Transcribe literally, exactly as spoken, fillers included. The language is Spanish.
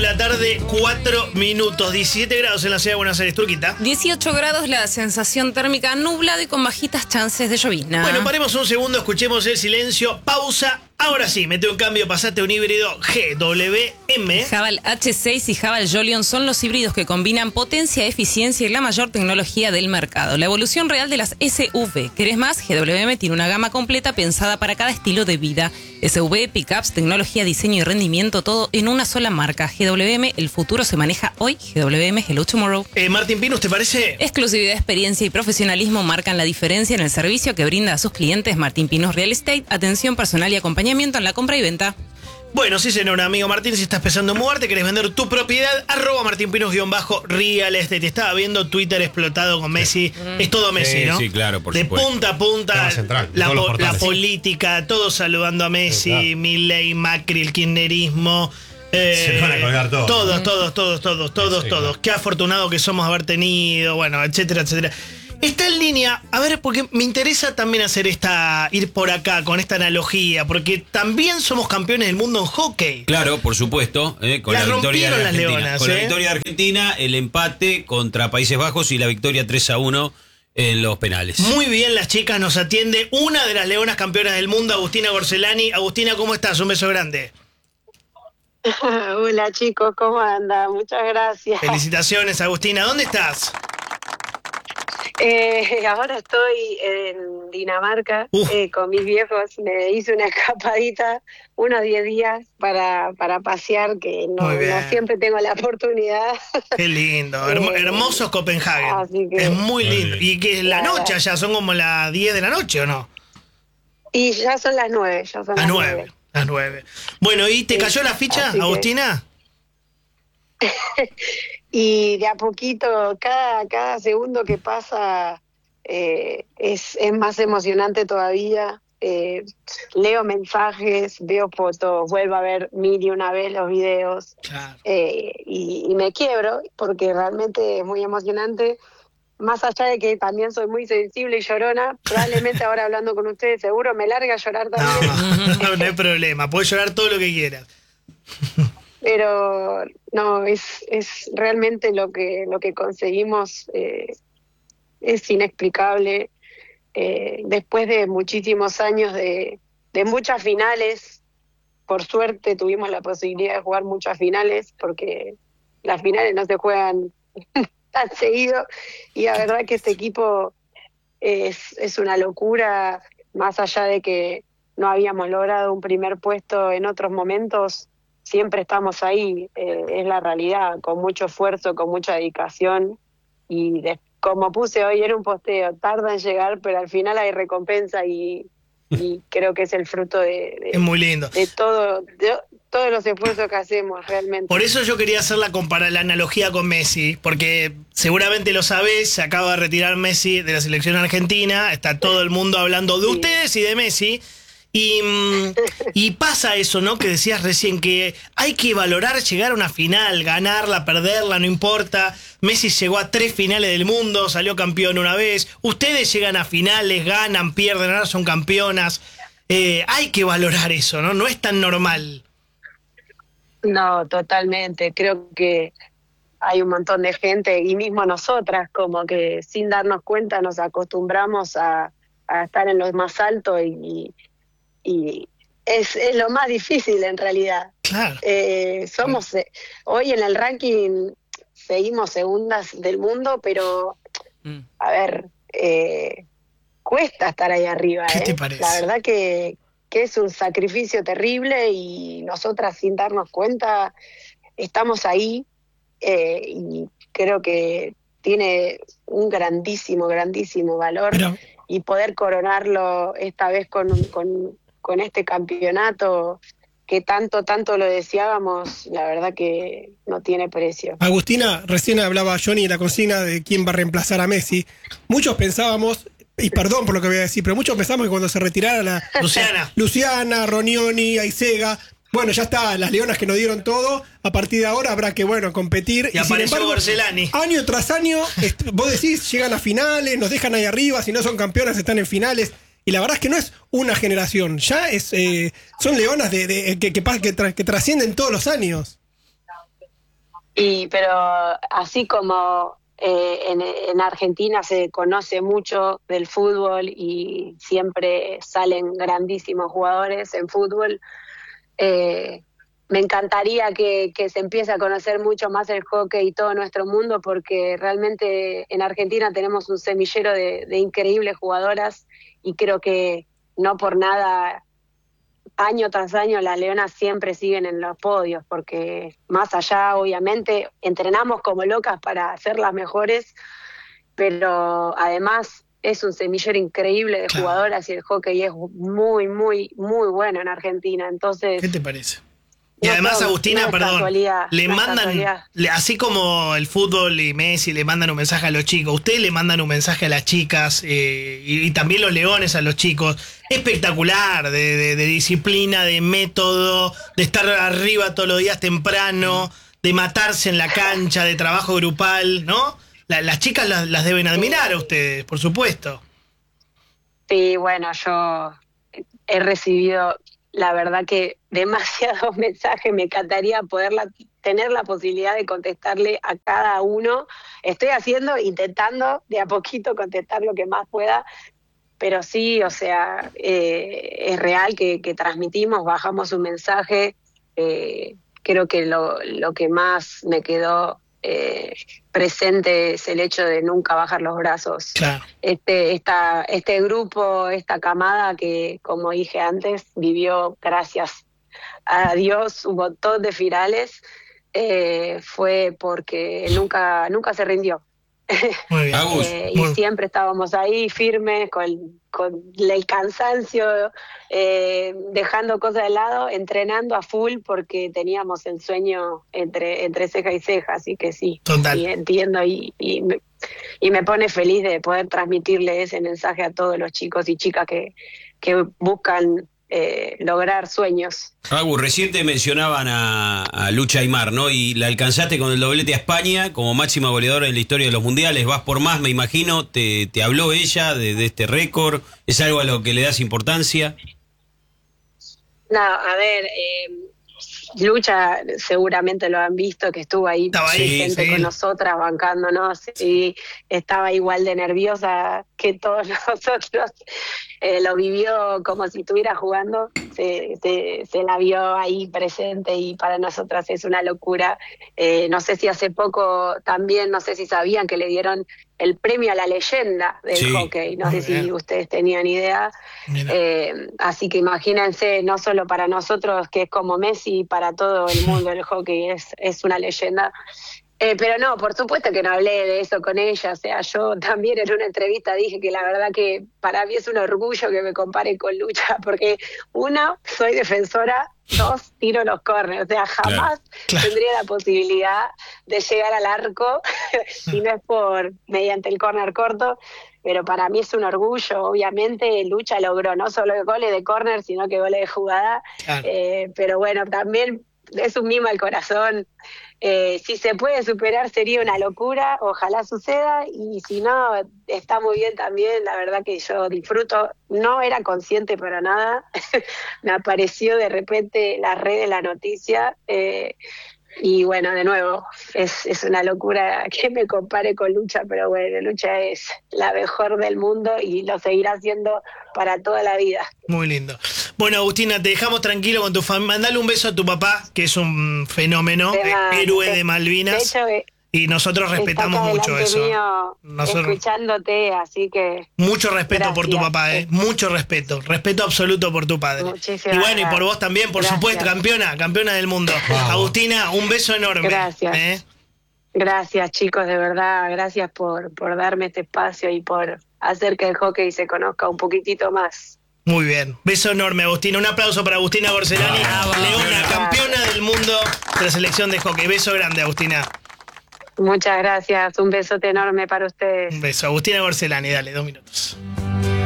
la tarde, cuatro minutos, diecisiete grados en la ciudad de Buenos Aires. Turquita. dieciocho grados la sensación térmica, nublado y con bajitas chances de llovizna. Bueno, paremos un segundo, escuchemos el silencio, pausa. Ahora sí, mete un cambio, pasate un híbrido G W M. Haval H seis y Haval Jolion son los híbridos que combinan potencia, eficiencia y la mayor tecnología del mercado. La evolución real de las S U V. ¿Querés más? G W M tiene una gama completa pensada para cada estilo de vida. S U V, pickups, tecnología, diseño y rendimiento, todo en una sola marca. G W M, el futuro se maneja hoy. G W M, hello tomorrow. Eh, Martín Pinus, ¿te parece? Exclusividad, experiencia y profesionalismo marcan la diferencia en el servicio que brinda a sus clientes. Martín Pinus Real Estate, atención personal y acompañamiento en la compra y venta. Bueno, sí, señor, amigo Martín, si estás pensando en mudarte, querés vender tu propiedad, arroba Martín Pinus-Real Estate. Te estaba viendo Twitter explotado con Messi. Es todo Messi, Sí, ¿no? sí, claro, por De supuesto. punta a punta, central, la, todos los po- la portales. política, todos saludando a Messi, Sí, claro. Milei, Macri, el kirchnerismo. eh, Se van a colgar todos. Todos, todos, todos, todos, todos, Sí, todos. claro. Qué afortunado que somos haber tenido, bueno, etcétera, etcétera. Está en línea, a ver, porque me interesa también hacer esta, ir por acá con esta analogía, porque también somos campeones del mundo en hockey. Claro, por supuesto, eh, con Las la victoria de rompieron las Argentina. leonas, con ¿eh? la victoria de Argentina, el empate contra Países Bajos y la victoria tres a uno en los penales. Muy bien, las chicas, nos atiende una de las leonas campeonas del mundo, Agustina Gorcelani. Agustina, ¿cómo estás? Un beso grande. Hola chicos, ¿cómo andan? Muchas gracias. Felicitaciones, Agustina. ¿Dónde estás? Eh, ahora estoy en Dinamarca Uf. eh, con mis viejos. Me hice una escapadita, unos diez días para, para pasear, que no, Muy bien. no siempre tengo la oportunidad. Qué lindo. Hermo- Eh, hermoso Copenhague. así que- Es muy Muy lindo. bien. Y que es la Claro. noche allá, son como las diez de la noche, ¿o no? Y ya son las nueve, ya son Las las nueve. nueve. Las nueve. Bueno, ¿y te Sí, cayó la ficha, así que- Agustina? Y de a poquito, cada, cada segundo que pasa eh, es, es más emocionante todavía. Eh, leo mensajes, veo fotos, vuelvo a ver mil y una vez los videos Claro. eh, y, y me quiebro porque realmente es muy emocionante. Más allá de que también soy muy sensible y llorona, probablemente ahora hablando con ustedes seguro me larga a llorar también. No, no, no hay problema. Puedes llorar todo lo que quieras. Pero no, es, es realmente lo que, lo que conseguimos eh, es inexplicable. Eh, después de muchísimos años de, de muchas finales, por suerte tuvimos la posibilidad de jugar muchas finales, porque las finales no se juegan tan seguido, y la verdad que este equipo es, es una locura, más allá de que no habíamos logrado un primer puesto en otros momentos. Siempre estamos ahí, eh, es la realidad, con mucho esfuerzo, con mucha dedicación, y de- como puse hoy, era un posteo, tarda en llegar, pero al final hay recompensa, y, y creo que es el fruto de, de, Es muy lindo. de todo, de todos los esfuerzos que hacemos realmente. Por eso yo quería hacer la, compara la analogía con Messi, porque seguramente lo sabés, se acaba de retirar Messi de la selección argentina, está todo el mundo hablando de Sí. ustedes y de Messi, y, mm, y pasa eso, ¿no? Que decías recién, que hay que valorar llegar a una final, ganarla, perderla, no importa. Messi llegó a tres finales del mundo, salió campeón una vez, ustedes llegan a finales, ganan, pierden, ahora son campeonas. Eh, hay que valorar eso, ¿no? No es tan normal. No, totalmente. Creo que hay un montón de gente, y mismo nosotras, como que sin darnos cuenta nos acostumbramos a, a estar en lo más alto, y, y es, es lo más difícil en realidad. Claro. Eh, somos, eh, hoy en el ranking seguimos segundas del mundo, pero Mm. a ver, eh, cuesta estar ahí arriba. ¿Qué ¿eh? te parece? La verdad que, que es un sacrificio terrible, y nosotras sin darnos cuenta estamos ahí, eh, y creo que tiene un grandísimo, grandísimo valor, Pero, y poder coronarlo esta vez con, un- con, con este campeonato que tanto, tanto lo deseábamos, la verdad que no tiene precio. Agustina, recién hablaba Johnny de la consigna de quién va a reemplazar a Messi. Muchos pensábamos, y perdón por lo que voy a decir, pero muchos pensamos que cuando se retirara la Luciana. Luciana, Ronioni, Aisega, bueno, ya está, las leonas que nos dieron todo, a partir de ahora habrá que, bueno, competir. Y apareció Gorcelani. Año tras año, est- vos decís, llegan a finales, nos dejan ahí arriba, si no son campeonas están en finales. Y la verdad es que no es una generación, ya es eh, son leonas de, de- que, que, pas- que, tra- que trascienden todos los años. Y, pero así como eh, en, en Argentina se conoce mucho del fútbol y siempre salen grandísimos jugadores en fútbol, eh, me encantaría que, que se empiece a conocer mucho más el hockey y todo nuestro mundo, porque realmente en Argentina tenemos un semillero de, de increíbles jugadoras y creo que no por nada, año tras año, las leonas siempre siguen en los podios, porque más allá, obviamente, entrenamos como locas para ser las mejores, pero además es un semillero increíble de Claro. jugadoras y el hockey es muy, muy, muy bueno en Argentina. Entonces, ¿Qué te parece? Y no además, son- Agustina, no es perdón, casualidad, le no es mandan, casualidad. le- así como el fútbol y Messi le mandan un mensaje a los chicos, ustedes le mandan un mensaje a las chicas eh, y, y también los leones a los chicos. Espectacular, de, de- de disciplina, de método, de estar arriba todos los días temprano, de matarse en la cancha, de trabajo grupal, ¿no? La- las chicas las, las deben admirar a ustedes, por supuesto. Sí, bueno, yo he recibido, la verdad que demasiados mensajes, me encantaría poder la- tener la posibilidad de contestarle a cada uno. Estoy haciendo, intentando de a poquito contestar lo que más pueda, pero sí, o sea, eh, es real que, que transmitimos, bajamos un mensaje. eh, creo que lo, lo que más me quedó eh, presente es el hecho de nunca bajar los brazos. Claro. Este, esta, este grupo, esta camada que, como dije antes, vivió, gracias a Dios, un montón de finales, eh, fue porque nunca, nunca se rindió. Muy bien. Agus, Eh, y muy- siempre estábamos ahí firmes, con, con el cansancio, eh, dejando cosas de lado, entrenando a full porque teníamos el sueño entre, entre ceja y ceja, así que sí, Total. y entiendo y, y, me, y me pone feliz de poder transmitirle ese mensaje a todos los chicos y chicas que, que buscan eh, lograr sueños. Agus, recién te mencionaban a, a Lucha Aymar, ¿no? Y la alcanzaste con el doblete a España como máxima goleadora en la historia de los mundiales. Vas por más, me imagino. ¿Te, te habló ella de, de este récord? ¿Es algo a lo que le das importancia? No, a ver, eh, Lucha seguramente lo han visto, que estuvo ahí Estaba ahí, presente sí. con nosotras, bancándonos, y estaba igual de nerviosa que todos nosotros. Eh, lo vivió como si estuviera jugando, se, se, se la vio ahí presente y para nosotras es una locura. Eh, no sé si hace poco también, no sé si sabían que le dieron el premio a la leyenda del Sí. hockey, no Muy sé si bien. ustedes tenían idea. Mira. Eh, así que imagínense, no solo para nosotros, que es como Messi, para todo el mundo el hockey es, es una leyenda. Eh, pero no, por supuesto que no hablé de eso con ella, o sea, yo también en una entrevista dije que la verdad que para mí es un orgullo que me comparen con Lucha, porque uno, soy defensora, dos, tiro los córneres, o sea, jamás Claro. tendría la posibilidad de llegar al arco, si no es por mediante el córner corto. Pero para mí es un orgullo, obviamente Lucha logró no solo goles de córner, sino que goles de jugada. Claro. Eh, pero bueno, también es un mimo al corazón. Eh, si se puede superar sería una locura, ojalá suceda, y si no, está muy bien también. La verdad que yo disfruto, no era consciente para nada, me apareció de repente en las redes la noticia, eh, y bueno, de nuevo, es, es una locura que me compare con Lucha, pero bueno, Lucha es la mejor del mundo y lo seguirá siendo para toda la vida. Muy lindo. Bueno, Agustina, te dejamos tranquilo con tu familia. Mandale un beso a tu papá, que es un fenómeno, De más, eh, héroe de- de Malvinas. De hecho, eh, Y nosotros respetamos está acá mucho delante eso. mío, Nosotros- escuchándote, así que Mucho respeto por tu Gracias. papá, ¿eh? Mucho respeto. Respeto absoluto por tu padre. Muchísimas Y bueno, y por gracias. vos también, por Gracias. supuesto, campeona, campeona del mundo. Agustina, un beso enorme. Gracias. ¿eh? gracias chicos, de verdad, gracias por, por darme este espacio y por hacer que el hockey se conozca un poquitito más. Muy bien. Beso enorme, Agustina. Un aplauso para Agustina Gorcelani, Bravo. leona, campeona del mundo de la selección de hockey. Beso grande, Agustina. Muchas gracias, un besote enorme para ustedes. Un beso. Agustina Gorcelani, dale, dos minutos.